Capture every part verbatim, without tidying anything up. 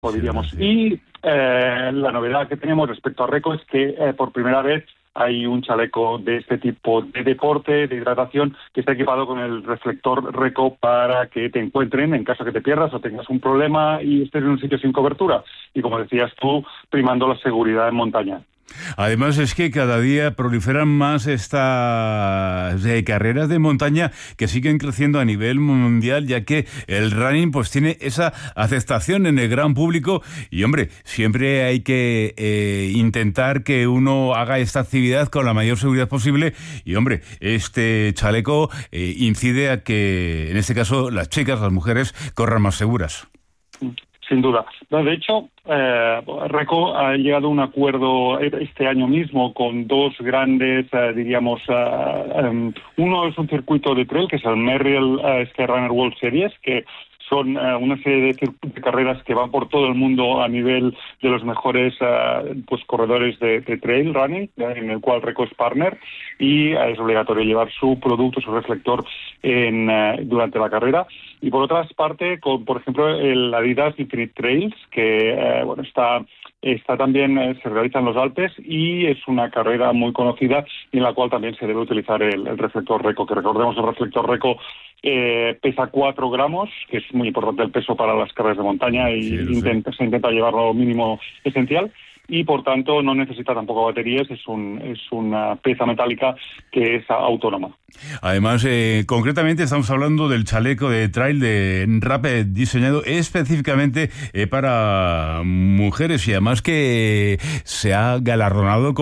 o diríamos. Sí, sí. Y eh, la novedad que tenemos respecto a Reco es que eh, por primera vez hay un chaleco de este tipo de deporte, de hidratación, que está equipado con el reflector Reco para que te encuentren en caso que te pierdas o tengas un problema y estés en un sitio sin cobertura. Y como decías tú, primando la seguridad en montaña. Además es que cada día proliferan más estas eh, carreras de montaña que siguen creciendo a nivel mundial, ya que el running pues tiene esa aceptación en el gran público y hombre, siempre hay que eh, intentar que uno haga esta actividad con la mayor seguridad posible y hombre, este chaleco eh, incide a que en este caso las chicas, las mujeres corran más seguras. Sin duda. No, de hecho, eh, Reco ha llegado a un acuerdo este año mismo con dos grandes, eh, diríamos, uh, um, uno es un circuito de trail, que es el Merrill uh, Sky Runner World Series, que son uh, una serie de, de carreras que van por todo el mundo a nivel de los mejores uh, pues corredores de, de trail running, ¿eh? En el cual Reco es partner, y uh, es obligatorio llevar su producto, su reflector en, uh, durante la carrera. Y por otra parte, con, por ejemplo, el Adidas Infinite Trails, que eh, bueno está está también, eh, se realiza en los Alpes y es una carrera muy conocida y en la cual también se debe utilizar el, el reflector Reco, que recordemos el reflector Reco eh, pesa cuatro gramos, que es muy importante el peso para las carreras de montaña y Sí, intenta, se intenta llevarlo lo mínimo esencial. Y por tanto no necesita tampoco baterías, es un es una pieza metálica que es autónoma. Además, eh, concretamente estamos hablando del chaleco de trail de Rapid, diseñado específicamente eh, para mujeres y además que se ha galardonado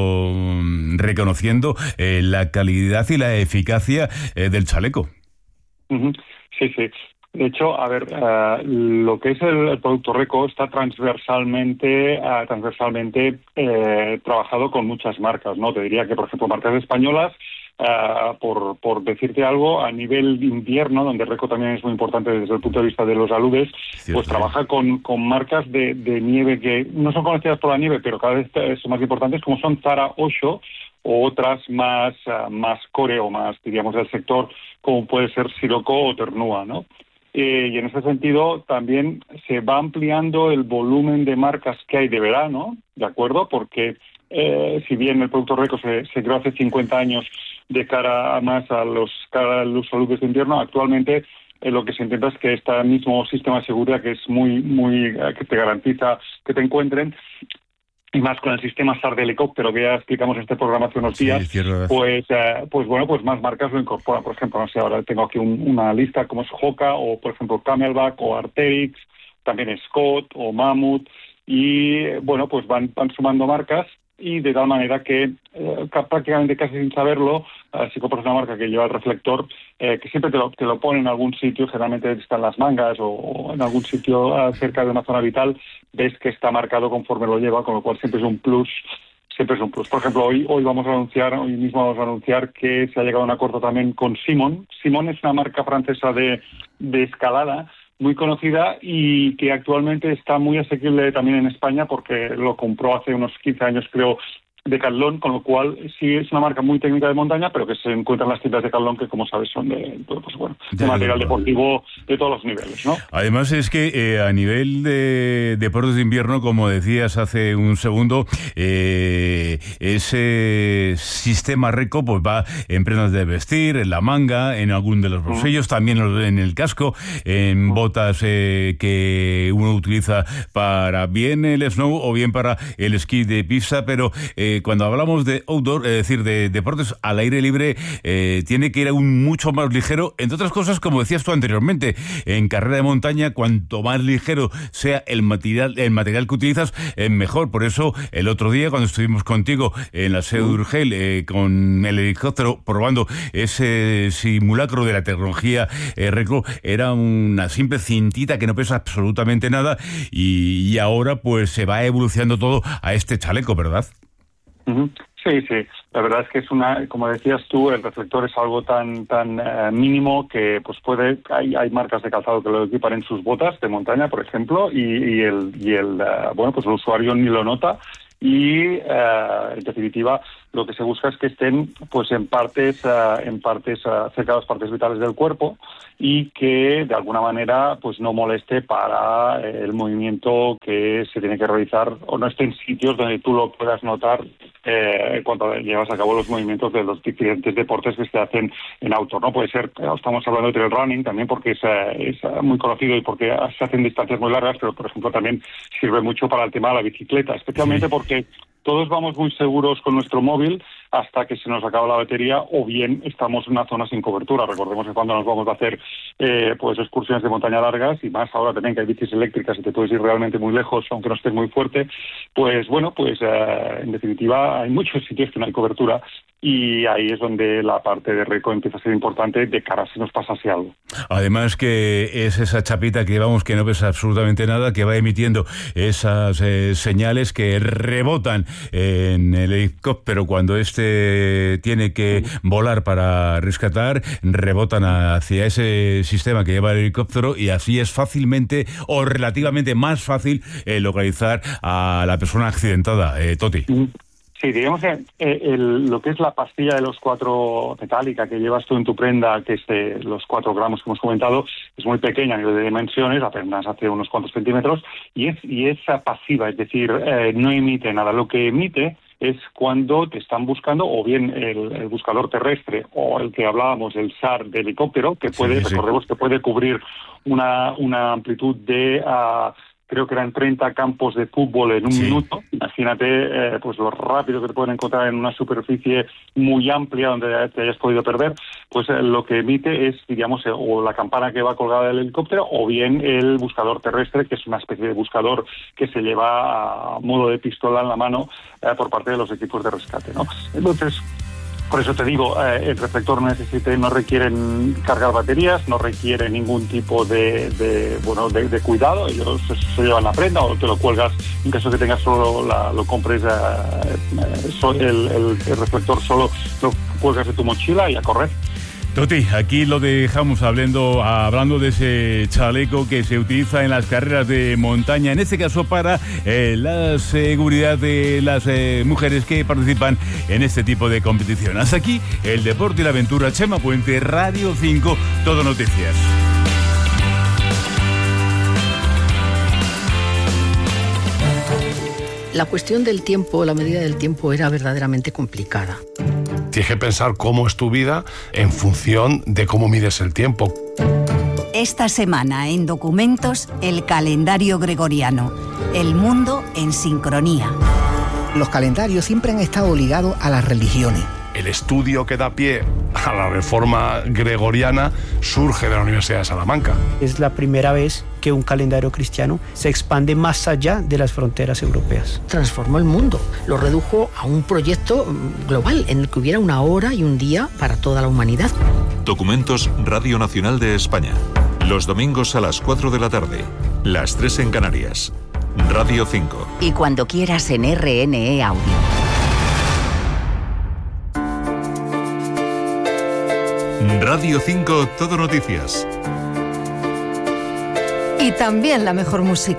con reconociendo eh, la calidad y la eficacia eh, del chaleco. Uh-huh. Sí, sí. De hecho, a ver, uh, lo que es el, el producto Reco está transversalmente uh, transversalmente eh, trabajado con muchas marcas, ¿no? Te diría que, por ejemplo, marcas españolas, uh, por, por decirte algo, a nivel de invierno, donde Reco también es muy importante desde el punto de vista de los aludes, Cierto. Pues trabaja con, con marcas de, de nieve que no son conocidas por la nieve, pero cada vez son más importantes, como son Zara, Osho, o otras más, uh, más core o más, diríamos, del sector, como puede ser Sirocco o Ternua, ¿no? Eh, y en ese sentido también se va ampliando el volumen de marcas que hay de verano, ¿de acuerdo? Porque eh, si bien el producto Reco se, se creó hace cincuenta años de cara a más a los, cara a los saludos de invierno, actualmente eh, lo que se intenta es que este mismo sistema de seguridad, que es muy, muy, eh, que te garantiza que te encuentren, y más con el sistema S A R de helicóptero que ya explicamos en este programa hace unos días, Sí, pues eh, pues bueno, pues más marcas lo incorporan. Por ejemplo, no sé, ahora tengo aquí un, una lista como es Hoka o, por ejemplo, Camelback o Arc'teryx, también Scott o Mammoth, y bueno, pues van, van sumando marcas y de tal manera que eh, prácticamente casi sin saberlo, eh, si compras una marca que lleva el reflector, eh, que siempre te lo, te lo pone en algún sitio, generalmente están las mangas o, o en algún sitio eh, cerca de una zona vital, ves que está marcado conforme lo lleva, con lo cual siempre es un plus, siempre es un plus. Por ejemplo, hoy hoy vamos a anunciar, hoy mismo vamos a anunciar que se ha llegado a un acuerdo también con Simon. Simon es una marca francesa de, de escalada, muy conocida y que actualmente está muy asequible también en España porque lo compró hace unos quince años, creo, Decathlon, con lo cual sí es una marca muy técnica de montaña, pero que se encuentra en las tiendas de Decathlon, que como sabes son de, pues, bueno, de material deportivo de todos los niveles, ¿no? Además es que eh, a nivel de deportes de invierno, como decías hace un segundo, eh, ese sistema Reco pues va en prendas de vestir, en la manga, en algún de los bolsillos, uh-huh. también en el casco, en uh-huh. botas eh, que uno utiliza para bien el snow o bien para el esquí de pista, pero eh, cuando hablamos de outdoor, es decir, de deportes al aire libre, eh, tiene que ir aún mucho más ligero, entre otras cosas, como decías tú anteriormente, en carrera de montaña, cuanto más ligero sea el material, el material que utilizas, eh, mejor. Por eso, el otro día, cuando estuvimos contigo en la sede de Urgel, eh, con el helicóptero, probando ese simulacro de la tecnología eh, Reco, era una simple cintita que no pesa absolutamente nada, y, y ahora pues se va evolucionando todo a este chaleco, ¿verdad? Sí, sí. La verdad es que es una, como decías tú, el reflector es algo tan tan uh, mínimo que pues puede, hay, hay marcas de calzado que lo equipan en sus botas de montaña, por ejemplo, y, y el y el uh, bueno, pues el usuario ni lo nota. y eh, en definitiva lo que se busca es que estén pues en partes uh, en partes uh, cerca de las partes vitales del cuerpo y que de alguna manera pues no moleste para eh, el movimiento que se tiene que realizar, o no esté en sitios donde tú lo puedas notar eh, cuando llevas a cabo los movimientos de los diferentes deportes que se hacen en auto, ¿no? Puede ser, estamos hablando de trail running también porque es, es muy conocido y porque se hacen distancias muy largas, pero por ejemplo también sirve mucho para el tema de la bicicleta, especialmente sí. porque todos vamos muy seguros con nuestro móvil hasta que se nos acaba la batería o bien estamos en una zona sin cobertura. Recordemos que cuando nos vamos a hacer eh, pues excursiones de montaña largas, y más ahora también que hay bicis eléctricas y te puedes ir realmente muy lejos aunque no estés muy fuerte, pues bueno, pues eh, en definitiva hay muchos sitios que no hay cobertura y ahí es donde la parte de Reco empieza a ser importante de cara a si nos pasase algo. Además que es esa chapita que vamos que no pesa absolutamente nada, que va emitiendo esas eh, señales que rebotan en el helicóptero cuando este tiene que volar para rescatar, rebotan hacia ese sistema que lleva el helicóptero y así es fácilmente o relativamente más fácil eh, localizar a la persona accidentada. Eh, Toti. Sí, digamos que eh, el, lo que es la pastilla de los cuatro metálica que llevas tú en tu prenda, que es de los cuatro gramos que hemos comentado, es muy pequeña a nivel de dimensiones, apenas hace unos cuantos centímetros, y es, y es pasiva, es decir, eh, no emite nada. Lo que emite es cuando te están buscando, o bien el, el buscador terrestre o el que hablábamos, el S A R de helicóptero, que puede, sí, sí. recordemos que puede cubrir una, una amplitud de... Uh, creo que eran treinta campos de fútbol en un sí. minuto. Imagínate eh, pues lo rápido que te pueden encontrar en una superficie muy amplia donde te hayas podido perder. Pues eh, lo que emite es, digamos, eh, o la campana que va colgada del helicóptero o bien el buscador terrestre, que es una especie de buscador que se lleva a modo de pistola en la mano eh, por parte de los equipos de rescate, ¿no? Entonces, por eso te digo, eh, el reflector no necesita, no requiere cargar baterías, no requiere ningún tipo de, de bueno de, de cuidado. Ellos se, se llevan la prenda o te lo cuelgas en caso que tengas solo la, lo compres eh, eh, el, el, el reflector solo lo cuelgas de tu mochila y a correr. Toti, aquí lo dejamos hablando, hablando de ese chaleco que se utiliza en las carreras de montaña, en este caso para eh, la seguridad de las eh, mujeres que participan en este tipo de competición. Hasta aquí el deporte y la aventura. Chema Puente, Radio cinco, Todo Noticias. La cuestión del tiempo, la medida del tiempo era verdaderamente complicada. Tienes que pensar cómo es tu vida en función de cómo mides el tiempo. Esta semana en Documentos, el calendario gregoriano. El mundo en sincronía. Los calendarios siempre han estado ligados a las religiones. El estudio que da pie a la reforma gregoriana surge de la Universidad de Salamanca. Es la primera vez que un calendario cristiano se expande más allá de las fronteras europeas. Transformó el mundo, lo redujo a un proyecto global en el que hubiera una hora y un día para toda la humanidad. Documentos, Radio Nacional de España. Los domingos a las cuatro de la tarde, las tres en Canarias. Radio cinco. Y cuando quieras en R N E Audio. Radio cinco, Todo Noticias. Y también la mejor música.